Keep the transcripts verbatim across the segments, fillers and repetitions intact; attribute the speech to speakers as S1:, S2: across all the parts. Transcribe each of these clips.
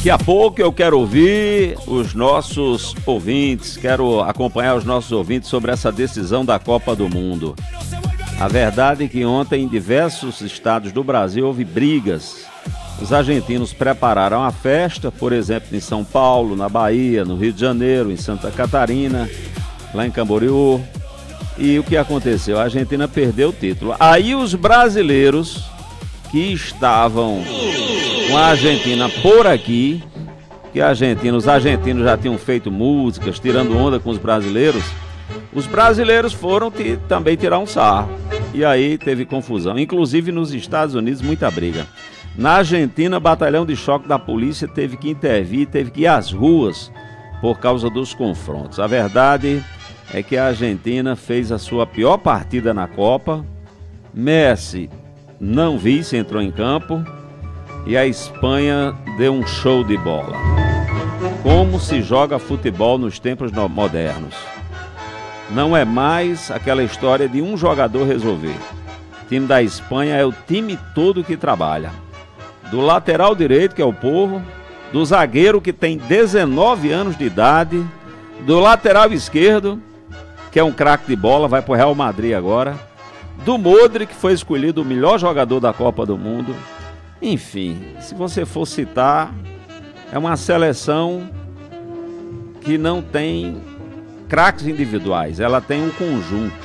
S1: Daqui a pouco eu quero ouvir os nossos ouvintes, quero acompanhar os nossos ouvintes sobre essa decisão da Copa do Mundo. A verdade é que ontem em diversos estados do Brasil houve brigas. Os argentinos prepararam a festa, por exemplo, em São Paulo, na Bahia, no Rio de Janeiro, em Santa Catarina, lá em Camboriú. E o que aconteceu? A Argentina perdeu o título. Aí os brasileiros que estavam com a Argentina por aqui, que a Argentina, os argentinos já tinham feito músicas, tirando onda com os brasileiros, os brasileiros foram t- também tirar um sarro. E aí teve confusão. Inclusive nos Estados Unidos, muita briga. Na Argentina, batalhão de choque da polícia teve que intervir, teve que ir às ruas por causa dos confrontos. A verdade é que a Argentina fez a sua pior partida na Copa. Messi não vi se entrou em campo. E a Espanha deu um show de bola. Como se joga futebol nos tempos modernos. Não é mais aquela história de um jogador resolver. O time da Espanha é o time todo que trabalha. Do lateral direito, que é o Porro, do zagueiro, que tem dezenove anos de idade, do lateral esquerdo, que é um craque de bola, vai pro Real Madrid agora, do Modric, que foi escolhido o melhor jogador da Copa do Mundo. Enfim, se você for citar, é uma seleção que não tem craques individuais, ela tem um conjunto.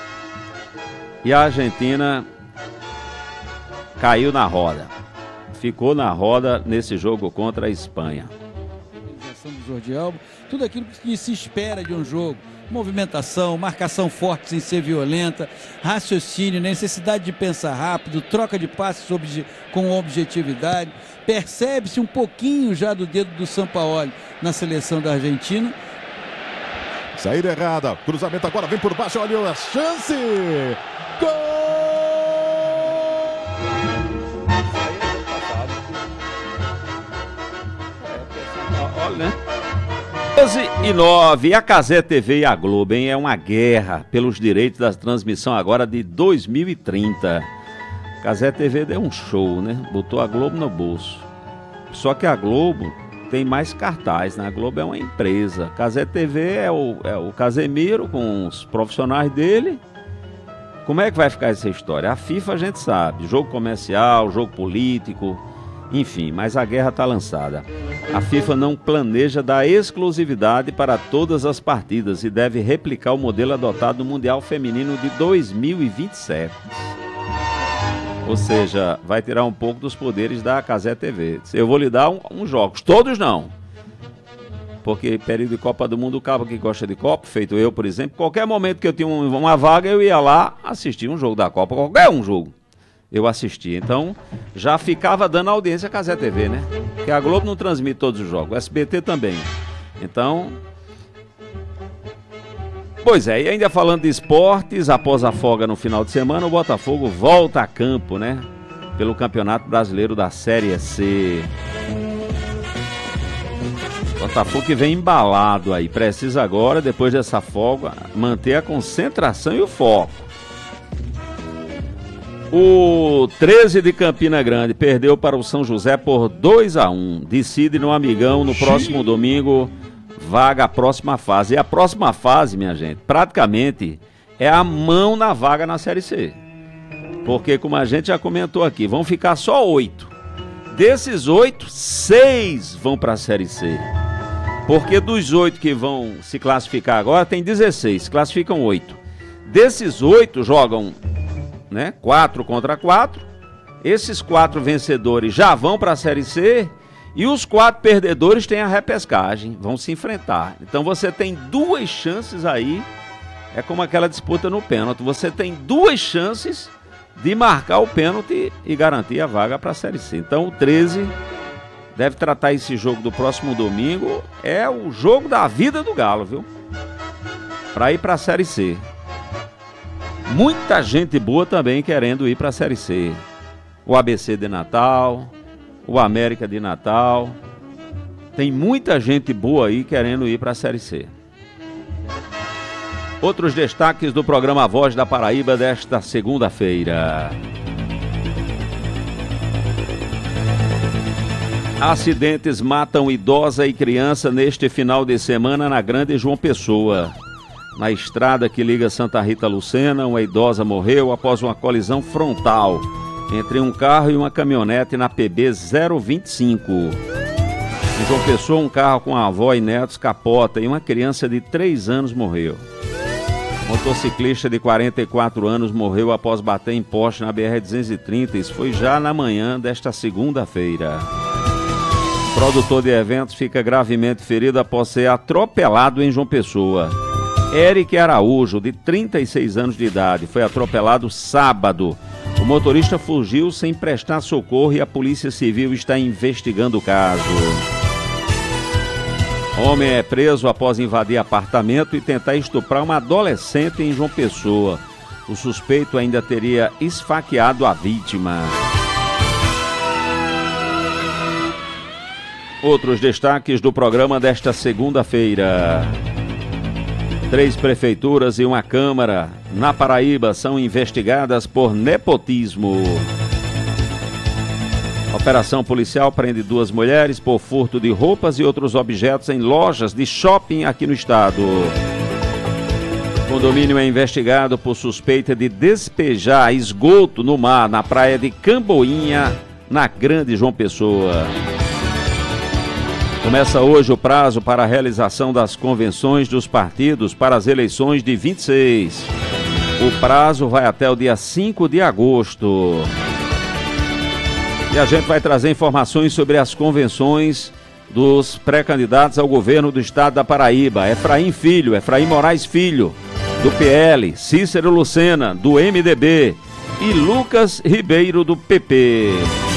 S1: E a Argentina caiu na roda, ficou na roda nesse jogo contra a Espanha.
S2: Do Jordi Alba, tudo aquilo que se espera de um jogo. Movimentação, marcação forte sem ser violenta, raciocínio, necessidade de pensar rápido, troca de passes obje- com objetividade. Percebe-se um pouquinho já do dedo do Sampaoli na seleção da Argentina.
S3: Saída errada, cruzamento agora, vem por baixo, olha a chance! Gol!
S1: Olha, né? doze e nove, a Cazé T V e a Globo, hein? É uma guerra pelos direitos da transmissão agora de dois mil e trinta. Cazé T V deu um show, né? Botou a Globo no bolso. Só que a Globo tem mais cartaz, né? A Globo é uma empresa. Cazé T V é o, é o Casemiro com os profissionais dele. Como é que vai ficar essa história? A FIFA a gente sabe, jogo comercial, jogo político, enfim, mas a guerra está lançada. A FIFA não planeja dar exclusividade para todas as partidas e deve replicar o modelo adotado no Mundial Feminino de dois mil e vinte e sete. Ou seja, vai tirar um pouco dos poderes da Cazé T V. Eu vou lhe dar uns um, um jogos, todos não. Porque período de Copa do Mundo, o cabo que gosta de Copa, feito eu, por exemplo, qualquer momento que eu tinha um, uma vaga, eu ia lá assistir um jogo da Copa, qualquer um jogo. Eu assisti, então já ficava dando audiência a Cazé T V, né? Porque a Globo não transmite todos os jogos, o S B T também. Então, pois é, e ainda falando de esportes, após a folga no final de semana, o Botafogo volta a campo, né? Pelo Campeonato Brasileiro da Série C. Botafogo que vem embalado aí, precisa agora, depois dessa folga, manter a concentração e o foco. O treze de Campina Grande perdeu para o São José por dois a um. Decide no Amigão no próximo domingo, vaga a próxima fase. E a próxima fase, minha gente, praticamente é a mão na vaga na Série C. Porque, como a gente já comentou aqui, vão ficar só oito. Desses oito, seis vão para a Série C. Porque dos oito que vão se classificar agora, tem dezesseis, classificam oito. Desses oito jogam, né, quatro contra quatro. Esses quatro vencedores já vão para a Série C e os quatro perdedores têm a repescagem, vão se enfrentar. Então você tem duas chances aí, é como aquela disputa no pênalti, você tem duas chances de marcar o pênalti e garantir a vaga para a Série C. Então o treze deve tratar esse jogo do próximo domingo, é o jogo da vida do Galo, viu? Para ir para a Série C. Muita gente boa também querendo ir para a Série C. O A B C de Natal, o América de Natal. Tem muita gente boa aí querendo ir para a Série C. Outros destaques do programa Voz da Paraíba desta segunda-feira. Acidentes matam idosa e criança neste final de semana na Grande João Pessoa. Na estrada que liga Santa Rita a Lucena, uma idosa morreu após uma colisão frontal entre um carro e uma caminhonete na P B zero vinte e cinco. Em João Pessoa, um carro com a avó e netos capota e uma criança de três anos morreu. O motociclista de quarenta e quatro anos morreu após bater em poste na B R duzentos e trinta. Isso foi já na manhã desta segunda-feira. Produtor de eventos fica gravemente ferido após ser atropelado em João Pessoa. Eric Araújo, de trinta e seis anos de idade, foi atropelado sábado. O motorista fugiu sem prestar socorro e a Polícia Civil está investigando o caso. Homem é preso após invadir apartamento e tentar estuprar uma adolescente em João Pessoa. O suspeito ainda teria esfaqueado a vítima. Outros destaques do programa desta segunda-feira. Três prefeituras e uma câmara na Paraíba são investigadas por nepotismo. Operação policial prende duas mulheres por furto de roupas e outros objetos em lojas de shopping aqui no estado. O condomínio é investigado por suspeita de despejar esgoto no mar na praia de Camboinha, na Grande João Pessoa. Começa hoje o prazo para a realização das convenções dos partidos para as eleições de vinte e seis. O prazo vai até o dia cinco de agosto. E a gente vai trazer informações sobre as convenções dos pré-candidatos ao governo do estado da Paraíba. Efraim Filho, Efraim Moraes Filho, do P L, Cícero Lucena, do M D B e Lucas Ribeiro, do P P.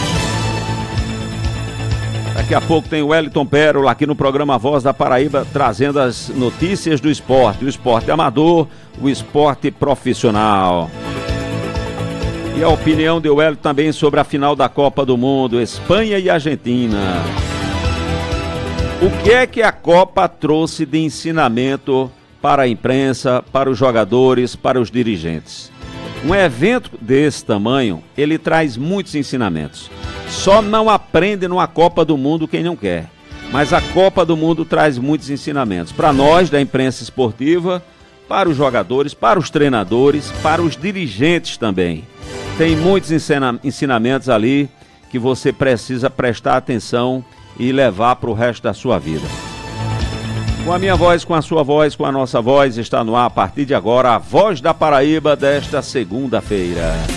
S1: Daqui a pouco tem o Wellington Pérola aqui no programa Voz da Paraíba, trazendo as notícias do esporte. O esporte amador, o esporte profissional. E a opinião de Wellington também sobre a final da Copa do Mundo, Espanha e Argentina. O que é que a Copa trouxe de ensinamento para a imprensa, para os jogadores, para os dirigentes? Um evento desse tamanho, ele traz muitos ensinamentos. Só não aprende numa Copa do Mundo quem não quer. Mas a Copa do Mundo traz muitos ensinamentos. Para nós, da imprensa esportiva, para os jogadores, para os treinadores, para os dirigentes também. Tem muitos ensina- ensinamentos ali que você precisa prestar atenção e levar para o resto da sua vida. Com a minha voz, com a sua voz, com a nossa voz, está no ar a partir de agora a Voz da Paraíba desta segunda-feira.